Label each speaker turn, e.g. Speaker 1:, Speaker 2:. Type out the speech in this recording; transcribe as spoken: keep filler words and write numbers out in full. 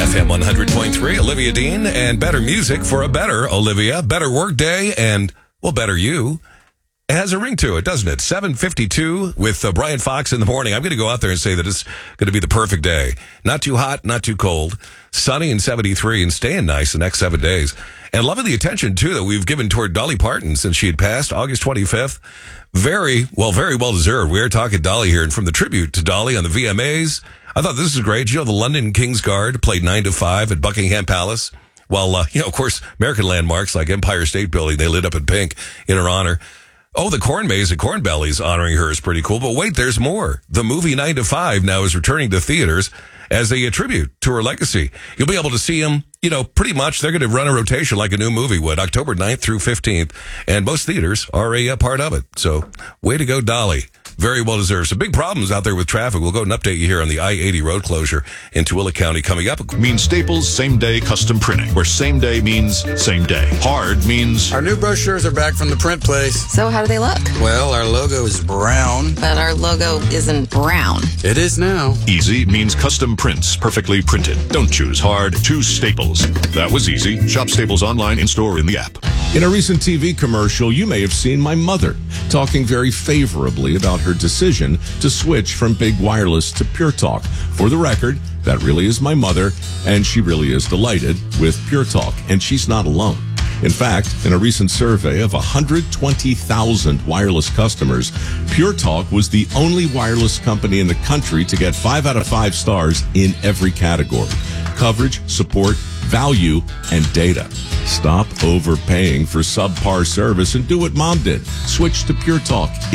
Speaker 1: F M one hundred point three, Olivia Dean, and better music for a better Olivia, better work day, and, well, better you. It has a ring to it, doesn't it? seven fifty-two with uh, Brian Fox in the morning. I'm going to go out there and say that it's going to be the perfect day. Not too hot, not too cold. Sunny and seventy-three and staying nice the next seven days. And loving the attention, too, that we've given toward Dolly Parton since she had passed August twenty-fifth. Very, well, very well deserved. We are talking Dolly here, and from the tribute to Dolly on the V M As, I thought this was great. You know, the London King's Guard played nine to five at Buckingham Palace. While, uh, you know, of course, American landmarks like Empire State Building, they lit up in pink in her honor. Oh, the Corn Maze at Corn Bellies honoring her is pretty cool. But wait, there's more. The movie nine to five now is returning to theaters as a tribute to her legacy. You'll be able to see them, you know, pretty much. They're going to run a rotation like a new movie would, October ninth through fifteenth. And most theaters are a, a part of it. So way to go, Dolly. Very well deserved. Some big problems out there with traffic. We'll go and update you here on the I eighty road closure in Tooele County coming up.
Speaker 2: Means Staples same-day custom printing, where same day means same day. Hard means...
Speaker 3: Our new brochures are back from the print place.
Speaker 4: So how do they look?
Speaker 3: Well, our logo is brown.
Speaker 4: But our logo isn't brown.
Speaker 3: It is now.
Speaker 2: Easy means custom prints, perfectly printed. Don't choose hard, choose Staples. That was easy. Shop Staples online, in-store, in the app.
Speaker 5: In a recent T V commercial, you may have seen my mother talking very favorably about her decision to switch from Big Wireless to Pure Talk. For the record, that really is my mother, and she really is delighted with Pure Talk, and she's not alone. In fact, in a recent survey of one hundred twenty thousand wireless customers, Pure Talk was the only wireless company in the country to get five out of five stars in every category: coverage, support, value, and data. Stop overpaying for subpar service and do what Mom did. Switch to Pure Talk.